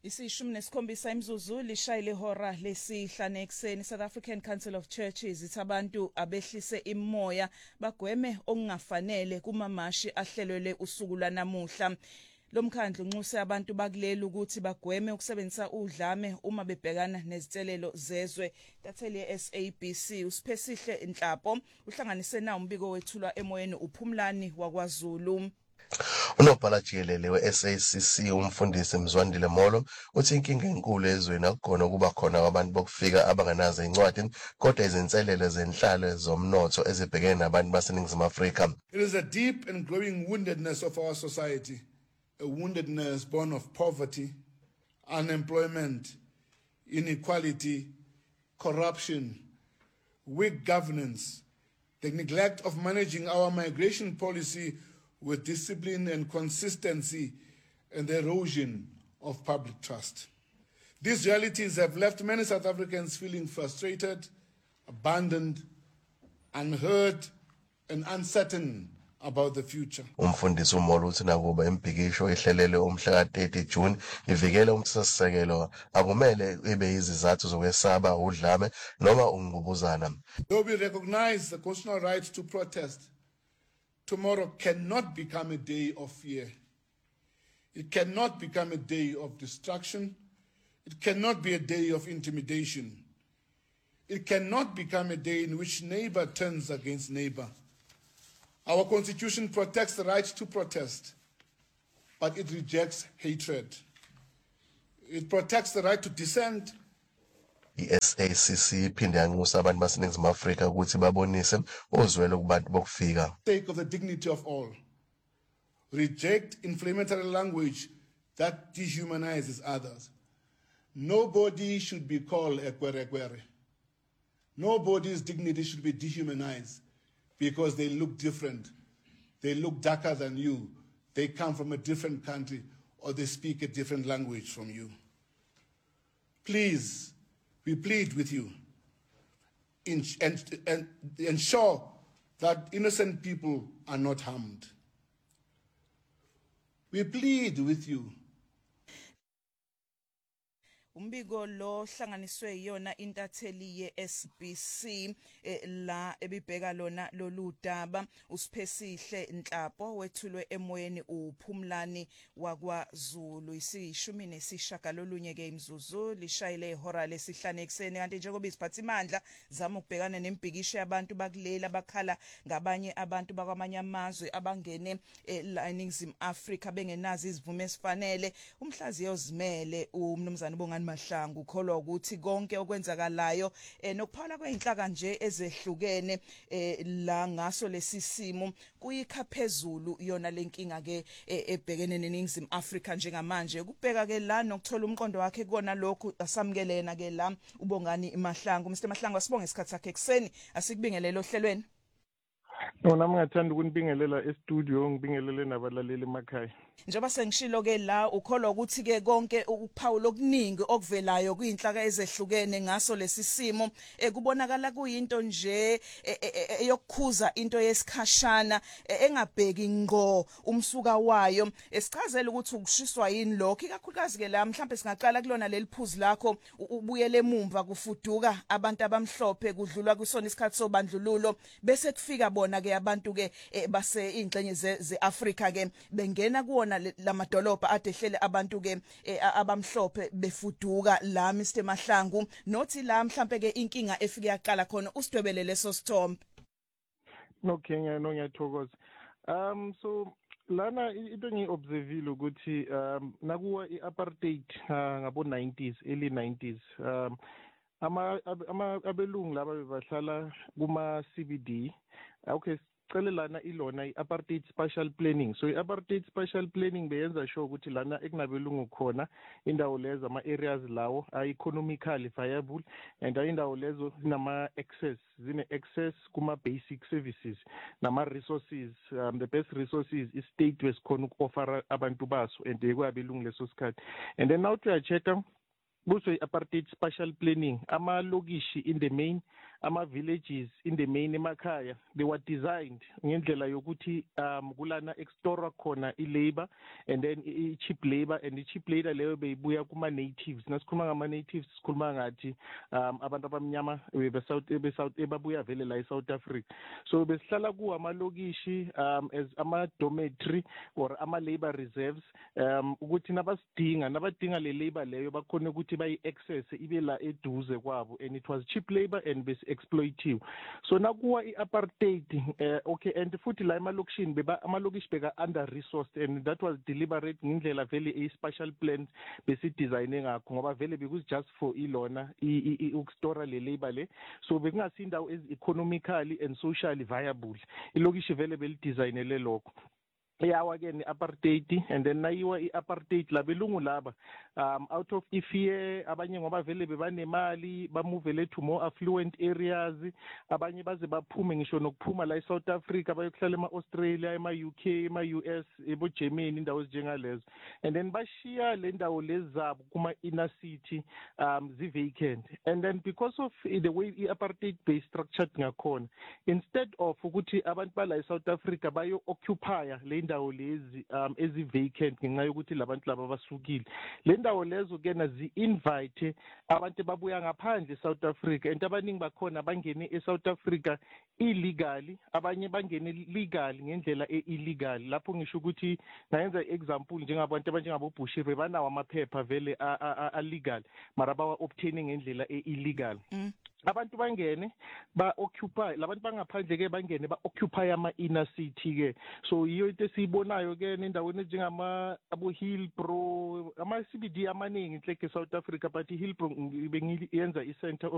Isishumi nesikhombisa imzuzu lishayile ihora lesihlanu ekseni. South African Council of Churches ithi abantu abehlise imoya bagweme okungafanele kumamashi ahlelwe usuku lanamuhla. Lomkhandlu unxuse abantu bakuleli ukuthi bagweme ukusebenzisa udlame uma bebhekana nezitelelo zezwe. Tatheli SABC uSiphesihle Nhlapo uhlanganise na umbiko wethulwa emoyeni uPhumlani waKwaZulu. Unobhala jikelele we-SACC umfundisi Mzwandile Molo uthi inkinga enkulu ezweni akukona ukuba khona kwabantu bokufika abanganazo incwadi kodwa izinselele zenhlalo zomnotho ezibhekene nabantu baseNingizimu Afrika. It is a deep and growing woundedness of our society, a woundedness born of poverty, unemployment, inequality, corruption, weak governance, the neglect of managing our migration policy with discipline and consistency, and the erosion of public trust. These realities have left many South Africans feeling frustrated, abandoned, unheard, and uncertain about the future. Umfundisi uMolo uthi nakuba imbhikisho ehlelele umhla ka-30 June ivikela umthethosisekelo akumele ibe izizathu zokwesaba udlame noma ukungqubuzana. Though we recognize the constitutional right to protest, tomorrow cannot become a day of fear. It cannot become a day of destruction. It cannot be a day of intimidation. It cannot become a day in which neighbor turns against neighbor. Our Constitution protects the right to protest, but it rejects hatred. It protects the right to dissent. I-SACC iphinde yanxusa abantu baseNingizimu Afrika ukuthi babonise uzwelo kubantu bokufika. Sake of the dignity of all. Reject inflammatory language that dehumanizes others. Nobody should be called a kwere. Nobody's dignity should be dehumanized because they look different. They look darker than you. They come from a different country or they speak a different language from you. Please, we plead with you and ensure that innocent people are not harmed. We plead with you. Umbiko lo hlanganiswe yona intatheli ye-SBC la ebibheka lona loludaba uSiphesihle Nhlapo wethulwe emoyeni uPhumlani waKwaZulu. Isishumi nesishagalolunye ke imzuzu lishayile ihora lesihlanu ekseni kanti njengoba iziphathimandla zama ukubhekana nembhikisho yabantu bakuleli abakhala ngabanye abantu bakwamanye amazwe abangene eNingizimu Afrika bengenazi izivume esifanele umhlaziyo ozimele umnumzana Bongani Mahlangu ukholwa ukuthi konke okwenzakalayo nokuphala kweinhlaka nje ezehlukene la ngaso lesisimo kuyikha phezulu yona lenkinga ke ebhekene neNingizimu Afrika njengamanje kubheka ke la nokuthola umqondo wakhe kona lokhu asamkelena ke la uBongani Mahlangu. Mr Mahlangu asibonge isikhathi sakhe ekseni asikubingelele ohlelweni. Nami ngathanda ukunibingelela e-studio ngibingelele nabalaleli emakhaya. Njengoba sengishilo ke la ukholwa ukuthi ke konke ukuphawula okuningi okuvelayo kuyinhlaka ezehlukene ngaso lesisimo kubonakala kuyinto nje eyokukhuza into yesikhashana engabheki ngqo umsuka wayo esichazela ukuthi ukushiswa yini lokho ikakhulukazi ke la mhlawumbe singaqala kulona leli phuzu lakho ubuyele emumva kufuduka abantu abamhlophe kudlulwa kusona isikhathi sobandlululo bese kufika bona ke abantu ke base ingxenye ze-Afrika ke bengena kuona lamadolobha adehlele abantu ke abamhlophe befuduka la Mr Mahlangu nothi la mhlambe ke inkinga efike yaqala khona usidwebele leso sithombe. Okay ngiyathokoza. So lana into ngiobservile ukuthi nakuwa iApartheid ngabo 90s early 90s abelungu laba bebahlala kuma CBD. Okay, cele lana ilona iApartheid Spatial Planning. So iApartheid Spatial Planning beyenza sure ukuthi lana ekunabelungu khona indawo lezo ama-areas lawo are-economically viable and indawo lezo zine access kuma-basic services nama-resources. The best resources i-state wesikhona uku-offer abantu baso and kwabelungu leso sikhathi. And then now to check kuso i-Apartheid Spatial Planning amalokishi in the main villages in the main emakhaya they were designed ngendlela yokuthi kulana explore khona i-labor and then i-cheap labor and i-cheap labor leyo beyibuya kuma-natives nasikhuluma ngama-natives sikhuluma ngathi abantu abamnyama ebabuya vele la e-South Africa so besihlala kuwo amalokishi as ama-dormitory or ama-labor reserves ukuthi nabadinga le labor leyo bakhona ukuthi bayi-access ibe la eduze kwabo and it was cheap labor and besi-exploitive so nakuwa i-apartheid okay and futhi la emalokishini amalokishi beka under-resourced and that was deliberate ngendlela vele i-special plans besi-designe ngakho ngoba vele because just for ilona ukustora le labor le so bekungasi indawo economically and socially viable ilokishi vele belidesignele lokho yawa-ke ne-apartheid and then nayiwa i-apartheid labelungu laba out of ifear abanye ngoba vele bebanemali bamuvele to more affluent areas abanye baze baphume ngisho nokuphuma la e-South Africa bayokuhlala ema-Australia ema-UK ema-US ebo-Germany indawo ezinjengalezo and then bashiya le ndawo lezi zabo kuma-inner city zi-vacant and then because of the way i-apartheid base structured ngakhona instead of ukuthi abantu bala e-South Africa bayo-occupya le ndawo lezi ezi-vacant ngenxa yokuthi labantu laba basukile le ndawo lezo kena zi-invite abantu babuya ngaphandle e-South Africa and abaningi bakhona bangene e-South Africa illegally abanye bangene legally ngendlela e-illegal lapho ngisho ukuthi ngayenza example njengabantu abanjengaboBushiri bebanawo amaphepha vele a-legal mara bawa-obtaining ngendlela e-illegal abantu bangene ba-occupy labantu bangaphandle-ke bangene ba-occupy ama-inner city-ke so yiyo into esiyibonayo-ke nendaweni abo-Hillbrow ama-CBD amaningi inhleke e-South Africa but i-Hillbrow bengiyenza i-center of